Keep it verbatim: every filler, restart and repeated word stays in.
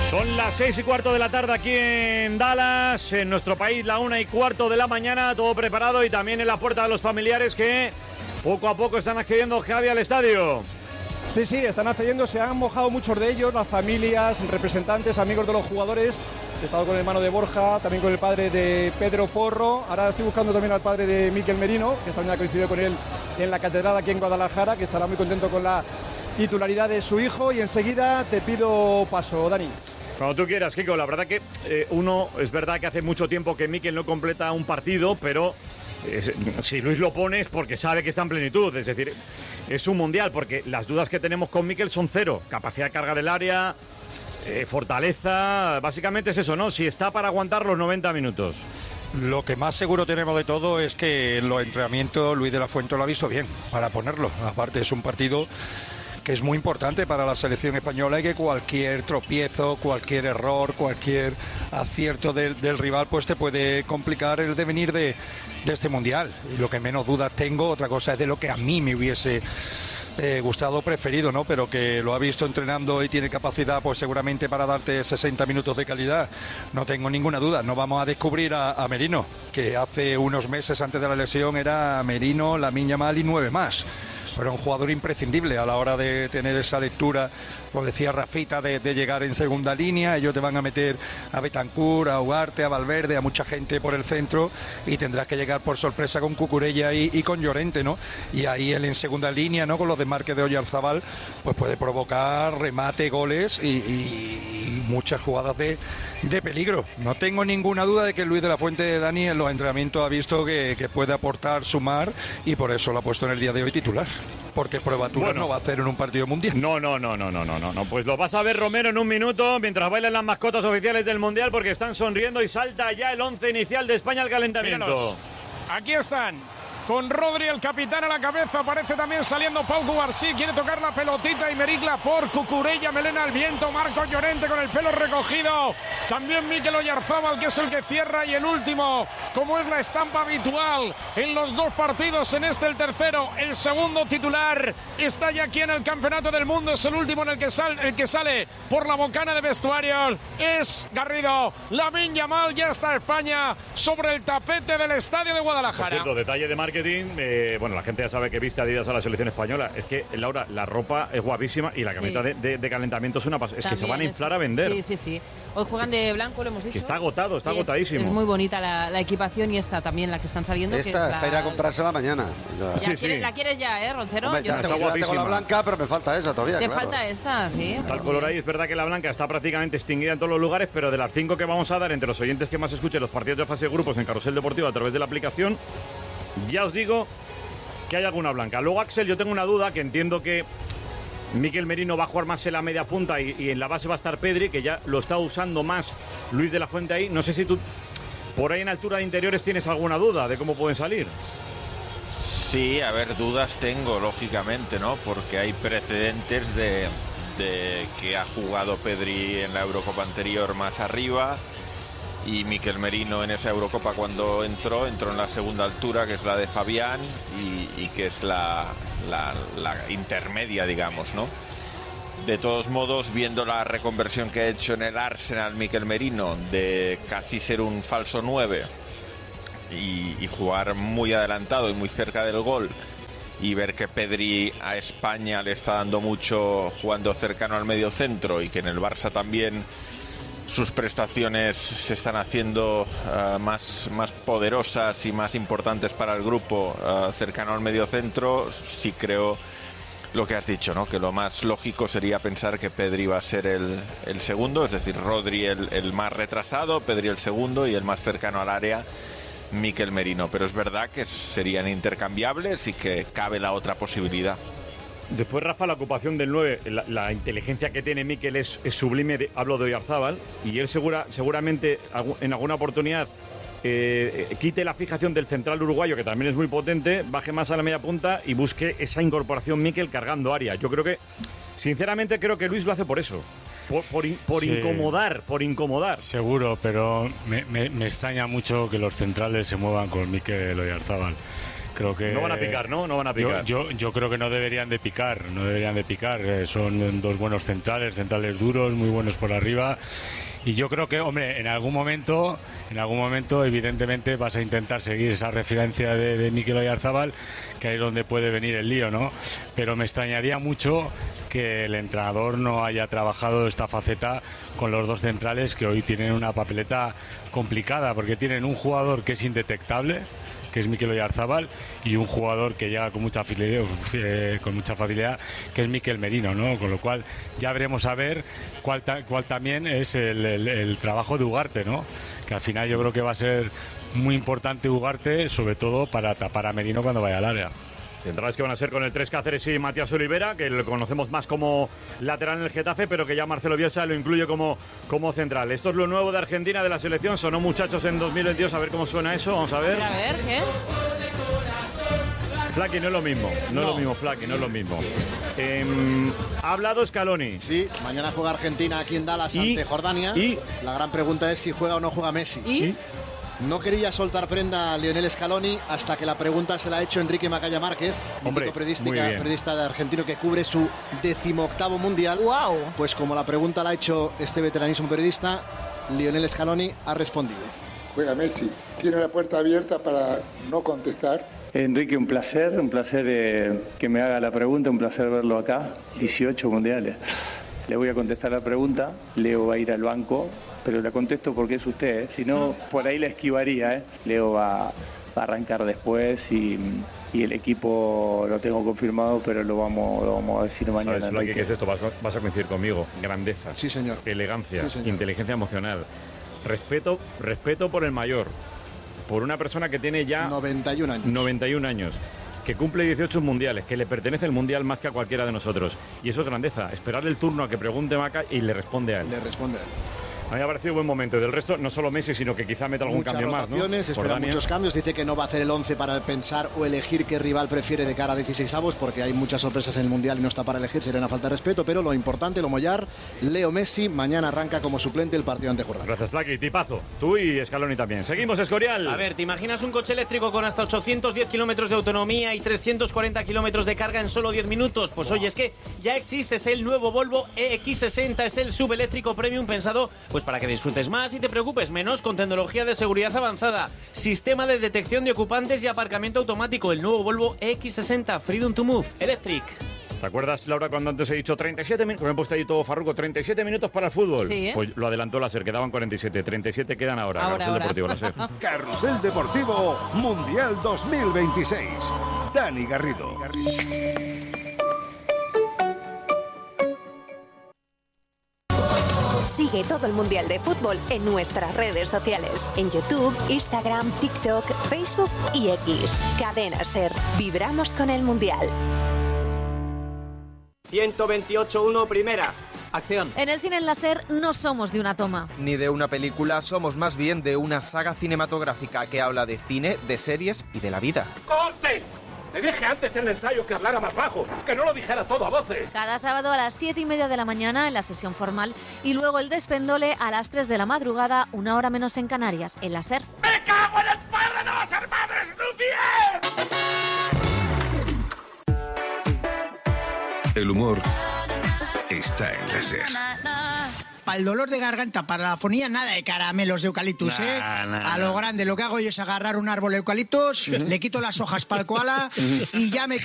Son las seis y cuarto de la tarde aquí en Dallas, en nuestro país la una y cuarto de la mañana, todo preparado y también en la puerta de los familiares que poco a poco están accediendo, Javi, al estadio. Sí, sí, están accediendo, se han mojado muchos de ellos, las familias, representantes, amigos de los jugadores. He estado con el hermano de Borja, también con el padre de Pedro Porro. Ahora estoy buscando también al padre de Mikel Merino, que esta mañana coincidió con él en la catedral aquí en Guadalajara, que estará muy contento con la titularidad de su hijo. Y enseguida te pido paso, Dani. Cuando tú quieras, Kiko. La verdad que eh, uno, es verdad que hace mucho tiempo que Mikel no completa un partido, pero es, si Luis lo pone es porque sabe que está en plenitud. Es decir, es un mundial, porque las dudas que tenemos con Mikel son cero. Capacidad de cargar el área, eh, fortaleza, básicamente es eso, ¿no? Si está para aguantar los noventa minutos. Lo que más seguro tenemos de todo es que en los entrenamientos Luis de la Fuente lo ha visto bien para ponerlo. Aparte es un partido que es muy importante para la selección española y que cualquier tropiezo, cualquier error, cualquier acierto del, del rival pues te puede complicar el devenir de, de este mundial. Y lo que menos dudas tengo, otra cosa es de lo que a mí me hubiese eh, gustado, preferido, ¿no? Pero que lo ha visto entrenando y tiene capacidad pues seguramente para darte sesenta minutos de calidad. No tengo ninguna duda. No vamos a descubrir a, a Merino, que hace unos meses antes de la lesión era Merino, Lamine Yamal y nueve más. Pero un jugador imprescindible a la hora de tener esa lectura, como decía Rafita, de, de llegar en segunda línea. Ellos te van a meter a Bentancur, a Ugarte, a Valverde, a mucha gente por el centro y tendrás que llegar por sorpresa con Cucurella y, y con Llorente, ¿no? Y ahí él en segunda línea, ¿no? Con los desmarques de Oyarzabal, pues puede provocar remate, goles y, y, y muchas jugadas de, de peligro. No tengo ninguna duda de que Luis de la Fuente, Dani, en los entrenamientos ha visto que, que puede aportar, sumar, y por eso lo ha puesto en el día de hoy titular. Porque pruebaturas bueno, no va a hacer en un partido mundial. No, no, no, no, no, no, no, no. Pues lo vas a ver, Romero, en un minuto, mientras bailan las mascotas oficiales del mundial, porque están sonriendo y salta ya el once inicial de España al calentamiento. Míralos. Aquí están. Con Rodri, el capitán, a la cabeza. Aparece también saliendo Pau Cubarsí. Quiere tocar la pelotita y Merigla por Cucurella. Melena al viento. Marcos Llorente con el pelo recogido. También Mikel Oyarzabal, que es el que cierra. Y el último, como es la estampa habitual en los dos partidos, en este el tercero, el segundo titular, está ya aquí en el Campeonato del Mundo. Es el último en el que, sal, el que sale por la bocana de vestuarios. Es Garrido. Lamine Yamal, ya está España sobre el tapete del estadio de Guadalajara. Por cierto, detalle de marketing. Eh, bueno, la gente ya sabe que viste Adidas a la selección española. Es que, Laura, la ropa es guapísima y la camiseta sí. de, de, de calentamiento es una pas- Es También que se van a inflar es, a vender. Sí, sí, sí. Hoy juegan de blanco, lo hemos dicho. Que está agotado, está agotadísimo. Es, es muy bonita la, la equipación y esta también, la que están saliendo. Esta, que es la, espera a comprársela mañana. Ya sí, quieres, sí. La quieres ya, ¿eh, Roncero? Hombre, ya Yo tengo, tengo la blanca, pero me falta esa todavía. Te claro. falta esta, sí. Está el color ahí. Es verdad que la blanca está prácticamente extinguida en todos los lugares, pero de las cinco que vamos a dar entre los oyentes que más escuchen los partidos de fase de grupos en Carrusel Deportivo a través de la aplicación, ya os digo que hay alguna blanca. Luego, Axel, yo tengo una duda, que entiendo que Mikel Merino va a jugar más en la media punta y, y en la base va a estar Pedri, que ya lo está usando más Luis de la Fuente ahí. No sé si tú, por ahí en altura de interiores, tienes alguna duda de cómo pueden salir. Sí, a ver, dudas tengo, lógicamente, ¿no? Porque hay precedentes de, de que ha jugado Pedri en la Eurocopa anterior más arriba. Y Mikel Merino en esa Eurocopa cuando entró, entró en la segunda altura, que es la de Fabián, y, y que es la, la, la intermedia, digamos, ¿no? De todos modos, viendo la reconversión que ha hecho en el Arsenal Mikel Merino, de casi ser un falso nueve y, y jugar muy adelantado y muy cerca del gol, y ver que Pedri a España le está dando mucho jugando cercano al medio centro, y que en el Barça también sus prestaciones se están haciendo uh, más, más poderosas y más importantes para el grupo uh, cercano al medio centro, sí creo lo que has dicho, ¿no? Que lo más lógico sería pensar que Pedri va a ser el, el segundo, es decir, Rodri el, el más retrasado, Pedri el segundo y el más cercano al área, Mikel Merino. Pero es verdad que serían intercambiables y que cabe la otra posibilidad. Después, Rafa, la ocupación del nueve, la, la inteligencia que tiene Mikel es, es sublime. De, hablo de Oyarzabal, y él segura, seguramente en alguna oportunidad eh, quite la fijación del central uruguayo, que también es muy potente, baje más a la media punta y busque esa incorporación Mikel cargando área. Yo creo que, sinceramente, creo que Luis lo hace por eso. Por, por, in, por sí, incomodar, por incomodar. Seguro, pero me, me, me extraña mucho que los centrales se muevan con Mikel Oyarzabal. Creo que no van a picar, ¿no? No van a picar. Yo, yo, yo creo que no deberían de picar, no deberían de picar. Eh, son dos buenos centrales, centrales duros, muy buenos por arriba. Y yo creo que, hombre, en algún momento, en algún momento, evidentemente, vas a intentar seguir esa referencia de, de Mikel Oyarzabal, que ahí es donde puede venir el lío, ¿no? Pero me extrañaría mucho que el entrenador no haya trabajado esta faceta con los dos centrales, que hoy tienen una papeleta complicada, porque tienen un jugador que es indetectable, que es Mikel Oyarzabal, y un jugador que llega con mucha facilidad, eh, con mucha facilidad, que es Mikel Merino, ¿no? Con lo cual ya veremos a ver cuál, ta, cuál también es el, el, el trabajo de Ugarte, ¿no? Que al final yo creo que va a ser muy importante Ugarte, sobre todo para tapar a Merino cuando vaya al área. Centrales que van a ser con el tres Cáceres y Matías Olivera, que lo conocemos más como lateral en el Getafe, pero que ya Marcelo Bielsa lo incluye como, como central. Esto es lo nuevo de Argentina, de la selección. Sonó, muchachos, en dos mil veintidós. A ver cómo suena eso. Vamos a ver. A ver, ¿qué? Flaky, no es lo mismo. No, no. es lo mismo, Flaky, no es lo mismo. Eh, ha hablado Scaloni. Sí, mañana juega Argentina aquí en Dallas ¿Y? ante Jordania. ¿Y? La gran pregunta es si juega o no juega Messi. ¿Y? ¿Y? No quería soltar prenda a Lionel Scaloni hasta que la pregunta se la ha hecho Enrique Macaya Márquez, Hombre, periodista de argentino que cubre su decimoctavo mundial. Wow. Pues como la pregunta la ha hecho este veteranísimo periodista, Lionel Scaloni ha respondido. Juega Messi, tiene la puerta abierta para no contestar. Enrique, un placer, un placer eh, que me haga la pregunta, un placer verlo acá, dieciocho mundiales. Le voy a contestar la pregunta, Leo va a ir al banco, pero la contesto porque es usted, ¿eh? Si no, por ahí la esquivaría, ¿eh? Leo va, va a arrancar después y, y el equipo lo tengo confirmado, pero lo vamos, lo vamos a decir mañana. ¿Sabes, Flaky, qué es esto? Vas, vas a coincidir conmigo. Grandeza. Sí, señor. Elegancia. Sí, señor. Inteligencia emocional. Respeto, respeto por el mayor. Por una persona que tiene ya noventa y un años. noventa y un años. Que cumple dieciocho mundiales, que le pertenece el mundial más que a cualquiera de nosotros. Y eso es grandeza. Esperarle el turno a que pregunte Maca y le responde a él. Le responde a él. A mí me ha parecido buen momento. Y del resto, no solo Messi, sino que quizá meta algún Muchas cambio rotaciones, más, ¿no? espera Jordania. muchos cambios. Dice que no va a hacer el once para pensar o elegir qué rival prefiere de cara a dieciseisavos, porque hay muchas sorpresas en el Mundial y no está para elegir, sería una falta de respeto. Pero lo importante, lo mollar, Leo Messi mañana arranca como suplente el partido ante Jordania. Gracias, Flaky. Tipazo. Tú y Scaloni también. Seguimos, Escorial. A ver, ¿te imaginas un coche eléctrico con hasta ochocientos diez kilómetros de autonomía y trescientos cuarenta kilómetros de carga en solo diez minutos? Pues oye, es que ya existe, es el nuevo Volvo E X sesenta, es el subeléctrico premium pensado pues para que disfrutes más y te preocupes menos, con tecnología de seguridad avanzada, sistema de detección de ocupantes y aparcamiento automático. El nuevo Volvo E X sesenta Freedom to Move Electric. ¿Te acuerdas, Laura, cuando antes he dicho treinta y siete minutos? Me he puesto ahí todo farruco, treinta y siete minutos para el fútbol. Sí, ¿eh? Pues lo adelantó Láser, quedaban cuarenta y siete. treinta y siete quedan ahora. Ahora, Carrusel ahora. Deportivo, Láser. Carrusel Deportivo Mundial dos mil veintiséis. Dani Garrido. Sigue todo el Mundial de Fútbol en nuestras redes sociales. En YouTube, Instagram, TikTok, Facebook y X. Cadena SER. Vibramos con el Mundial. ciento veintiocho uno, primera. Acción. En el cine en la SER no somos de una toma. Ni de una película, somos más bien de una saga cinematográfica que habla de cine, de series y de la vida. ¡Corte! Te dije antes en el ensayo que hablara más bajo, que no lo dijera todo a voces. Cada sábado a las siete y media de la mañana en la sesión formal y luego el despendole a las tres de la madrugada, una hora menos en Canarias, en la SER. ¡Me cago en el padre de los hermanos Lumière! El humor está en la SER. Para el dolor de garganta, para la afonía, nada de caramelos de eucaliptus, Nah, ¿eh? nah, a lo grande, lo que hago yo es agarrar un árbol de eucaliptus, le quito las hojas para el koala y ya me quito